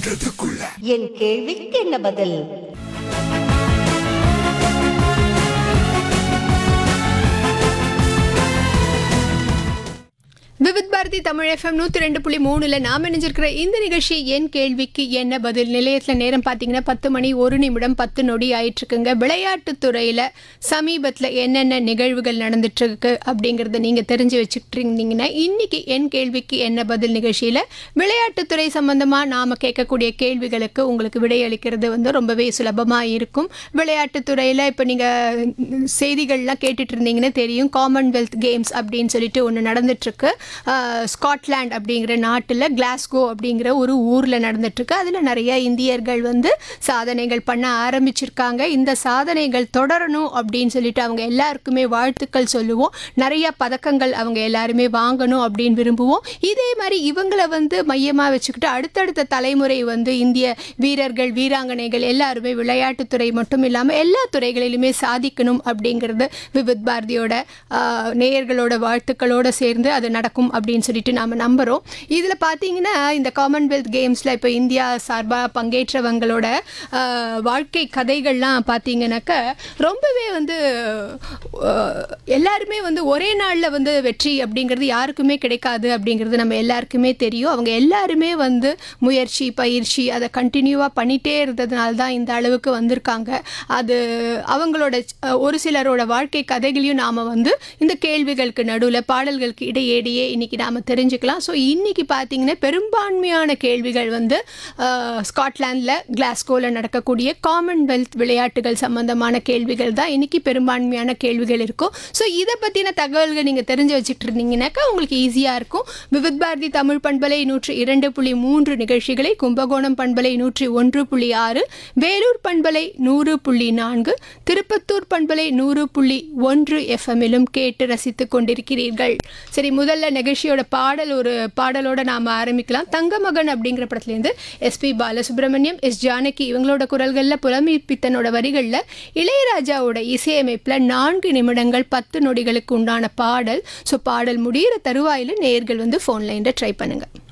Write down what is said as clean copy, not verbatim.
என் கேள்விக்கு என்ன பதில்? விவித் பாரதி தமிழ் எஃப்எம் 102.3 நாம் இணைஞ்சிருக்கிற இந்த நிகழ்ச்சி என் கேள்விக்கு என்ன பதில். நிலையத்தில் நேரம் பார்த்தீங்கன்னா 10 மணி 1 நிமிடம் 10 நொடி ஆயிட்டுருக்குங்க. விளையாட்டுத்துறையில் சமீபத்தில் என்னென்ன நிகழ்வுகள் நடந்துட்டுருக்கு அப்படிங்கிறத நீங்கள் தெரிஞ்சு வச்சுக்கிட்டு இருந்தீங்கன்னா இன்றைக்கி என் கேள்விக்கு என்ன பதில் நிகழ்ச்சியில் விளையாட்டுத்துறை சம்மந்தமாக நாம் கேட்கக்கூடிய கேள்விகளுக்கு உங்களுக்கு விடையளிக்கிறது ரொம்பவே சுலபமாக இருக்கும். விளையாட்டுத்துறையில் இப்போ நீங்கள் செய்திகள்லாம் கேட்டுட்டு இருந்தீங்கன்னா தெரியும், காமன்வெல்த் கேம்ஸ் அப்படின்னு சொல்லிட்டு ஒன்று நடந்துட்டுருக்கு. ஸ்காட்லாண்ட் அப்படிங்கிற நாட்டில் கிளாஸ்கோ அப்படிங்கிற ஒரு ஊரில் நடந்துட்டுருக்கு. அதில் நிறைய இந்தியர்கள் சாதனைகள் பண்ண ஆரம்பிச்சிருக்காங்க. இந்த சாதனைகள் தொடரணும் அப்படின்னு சொல்லிட்டு அவங்க எல்லாருக்குமே வாழ்த்துக்கள் சொல்லுவோம். நிறைய பதக்கங்கள் அவங்க எல்லாருமே வாங்கணும் அப்படின்னு விரும்புவோம். இதே மாதிரி இவங்களை மையமாக வச்சுக்கிட்டு அடுத்தடுத்த தலைமுறை இந்திய வீரர்கள் வீராங்கனைகள் எல்லாருமே விளையாட்டுத்துறை மட்டும் இல்லாமல் எல்லா துறைகளிலுமே சாதிக்கணும் அப்படிங்கிறது விவித் பாரதியோட நேயர்களோட வாழ்த்துக்களோடு சேர்ந்து அது நடக்கும் அப்படின்னு சொல்லிட்டு நாம் நம்புகிறோம். இதில் பார்த்தீங்கன்னா இந்த காமன்வெல்த் கேம்ஸில் இப்போ இந்தியா சார்பாக பங்கேற்றவங்களோட வாழ்க்கை கதைகள்லாம் பார்த்தீங்கன்னாக்கா ரொம்பவே எல்லாருமே ஒரே நாளில் வெற்றி அப்படிங்கிறது யாருக்குமே கிடைக்காது அப்படிங்கிறது நம்ம எல்லாருக்குமே தெரியும். அவங்க எல்லாருமே முயற்சி பயிற்சி அதை கண்டினியூவாக பண்ணிகிட்டே இருந்ததுனால தான் இந்த அளவுக்கு வந்திருக்காங்க. அது அவங்களோட ஒரு சிலரோட வாழ்க்கை கதைகளையும் நாம் இந்த கேள்விகளுக்கு நடுவில் பாடல்களுக்கு இடையே இன்னைக்கு நாம் தெரிஞ்சுக்கலாம். ஸோ இன்னைக்கு பார்த்தீங்கன்னா பெரும்பான்மையான கேள்விகள் ஸ்காட்லாண்டில் கிளாஸ்கோவில் நடக்கக்கூடிய காமன்வெல்த் விளையாட்டுகள் சம்பந்தமான கேள்விகள் தான் இன்னைக்கு பெரும்பான்மையான கேள்விகள் இருக்கும். ஸோ இதை பற்றின தகவல்கள் நீங்கள் தெரிஞ்சு வச்சுட்டு இருந்தீங்கன்னாக்கா உங்களுக்கு ஈஸியாக இருக்கும். விவித் பாரதி தமிழ் பண்பலை 102.3 நிகழ்ச்சிகளை கும்பகோணம் பண்பலை 101.6, வேலூர் பண்பலை 100.4, திருப்பத்தூர் பண்பலை 100.1 எஃப்எம்மிலும் கேட்டு ரசித்துக் கொண்டிருக்கிறீர்கள். சரி, முதல்ல நிகழ்ச்சியோட ஒரு பாடலோட நாம் ஆரம்பிக்கலாம். தங்கமகன் அப்படிங்கிற படத்துலேருந்து எஸ்பி பாலசுப்ரமணியம், எஸ் ஜானகி இவங்களோட குரல்களில் புலமை பித்தனோட வரிகளில் இளையராஜாவோட இசையமைப்பில் 4 நிமிடங்கள் 10 நொடிகளுக்கு உண்டான பாடல். ஸோ பாடல் முடிகிற தருவாயில் நேயர்கள் ஃபோன் லைனில் ட்ரை பண்ணுங்கள்.